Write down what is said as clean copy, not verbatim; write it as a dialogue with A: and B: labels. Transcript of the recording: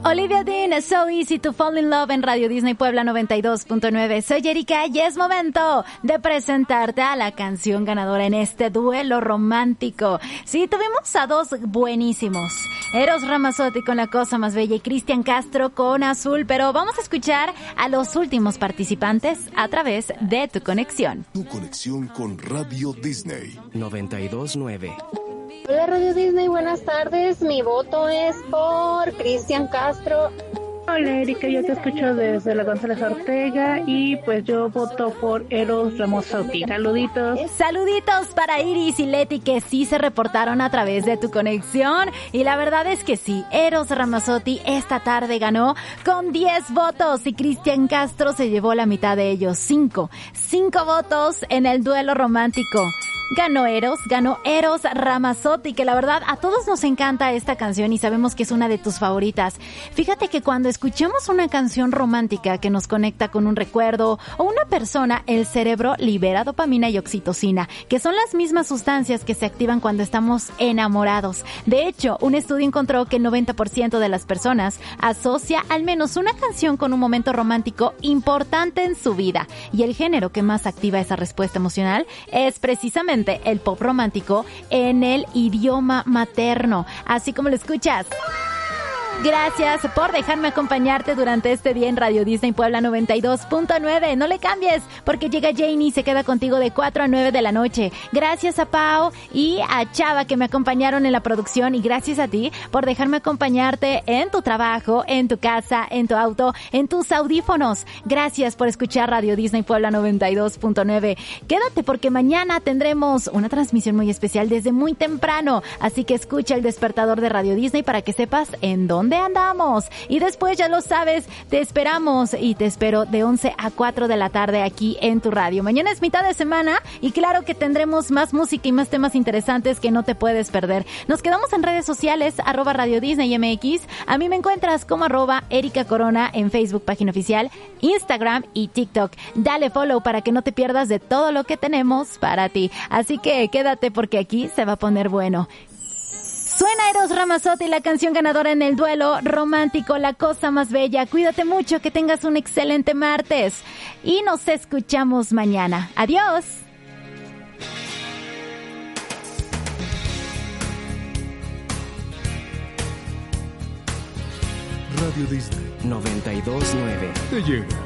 A: Olivia Dean, So Easy to Fall in Love en Radio Disney Puebla 92.9. Soy Erika y es momento de presentarte a la canción ganadora en este duelo romántico. Sí, tuvimos a dos buenísimos. Eros Ramazzotti con La Cosa Más Bella y Cristian Castro con Azul, pero vamos a escuchar a los últimos participantes a través de Tu Conexión.
B: Tu conexión con Radio Disney
C: 92.9.
D: Hola Radio Disney, buenas tardes. Mi voto es por Cristian Castro.
E: Hola Erika, yo te escucho desde la González Ortega y pues yo voto por Eros Ramazzotti. Saluditos.
A: Saluditos para Iris y Leti que sí se reportaron a través de Tu Conexión y la verdad es que sí, Eros Ramazzotti esta tarde ganó con 10 votos y Cristian Castro se llevó la mitad de ellos, 5 votos en el duelo romántico. Ganó Eros Ramazzotti, que la verdad a todos nos encanta esta canción y sabemos que es una de tus favoritas. Fíjate que cuando escuchamos una canción romántica que nos conecta con un recuerdo o una persona, el cerebro libera dopamina y oxitocina, que son las mismas sustancias que se activan cuando estamos enamorados. De hecho, un estudio encontró que el 90% de las personas asocia al menos una canción con un momento romántico importante en su vida. Y el género que más activa esa respuesta emocional es precisamente el pop romántico en el idioma materno, así como lo escuchas. Gracias por dejarme acompañarte durante este día en Radio Disney Puebla 92.9. No le cambies, porque llega Janie y se queda contigo de 4 a 9 de la noche. Gracias a Pau y a Chava que me acompañaron en la producción y gracias a ti por dejarme acompañarte en tu trabajo, en tu casa, en tu auto, en tus audífonos. Gracias por escuchar Radio Disney Puebla 92.9. Quédate porque mañana tendremos una transmisión muy especial desde muy temprano, así que escucha el despertador de Radio Disney para que sepas en dónde andamos. Y después ya lo sabes, te esperamos y te espero de 11 a 4 de la tarde aquí en tu radio. Mañana es mitad de semana y claro que tendremos más música y más temas interesantes que no te puedes perder. Nos quedamos en redes sociales, @Radio Disney MX. A mí me encuentras como @Erika Corona en Facebook, página oficial, Instagram y TikTok. Dale follow para que no te pierdas de todo lo que tenemos para ti. Así que quédate porque aquí se va a poner bueno. Suena Eros Ramazzotti, la canción ganadora en el duelo romántico, La Cosa Más Bella. Cuídate mucho, que tengas un excelente martes y nos escuchamos mañana. Adiós.
B: Radio Disney
C: 92.9
B: te llega.